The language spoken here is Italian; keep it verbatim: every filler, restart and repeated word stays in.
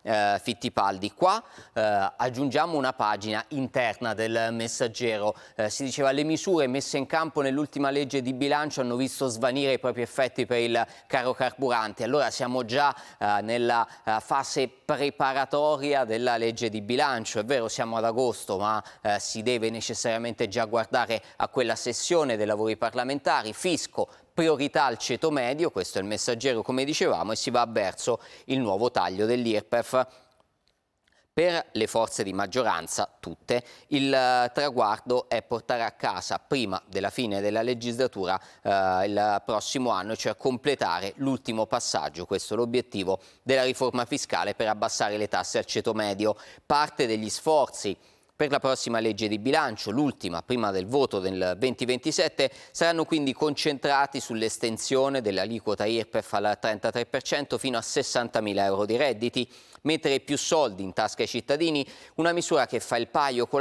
eh, Fittipaldi. Qua eh, aggiungiamo una pagina interna del Messaggero. Eh, si diceva: le misure messe in campo nell'ultima legge di bilancio hanno visto svanire i propri effetti per il caro carburante. Allora siamo già eh, nella eh, fase preparatoria della legge di bilancio. È vero, siamo ad agosto, ma eh, si deve necessariamente già guardare a quella sessione dei lavori parlamentari. Fisco, priorità al ceto medio, questo è il Messaggero come dicevamo, e si va verso il nuovo taglio dell'I R P E F. Per le forze di maggioranza, tutte, il uh, traguardo è portare a casa prima della fine della legislatura uh, il prossimo anno, cioè completare l'ultimo passaggio, questo è l'obiettivo della riforma fiscale per abbassare le tasse al ceto medio. Parte degli sforzi per la prossima legge di bilancio, l'ultima prima del voto del duemilaventisette, saranno quindi concentrati sull'estensione dell'aliquota I R P E F al trentatré per cento fino a sessantamila euro di redditi, mettere più soldi in tasca ai cittadini, una misura che fa il paio con la